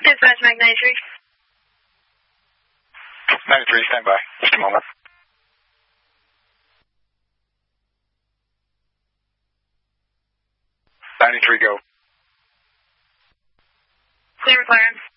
Dispatch Mag 93. 93, stand by. Just a moment. 93, go. Clear clearance.